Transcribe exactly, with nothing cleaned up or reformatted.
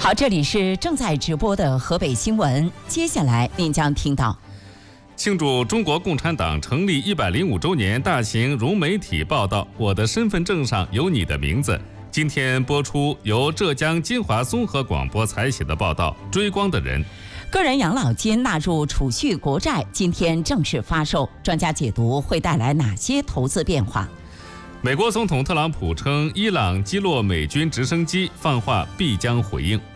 好，这里是正在直播的河北新闻，接下来您将听到。 庆祝中国共产党成立一百零五周年大型融媒体报道《我的身份证上有你的名字》，今天播出由浙江金华综合广播采写的报道《追光的人》。 个人养老金纳入储蓄国债今天正式发售，专家解读会带来哪些投资变化？ 美国总统特朗普称，伊朗击落美军直升机，放话必将回应。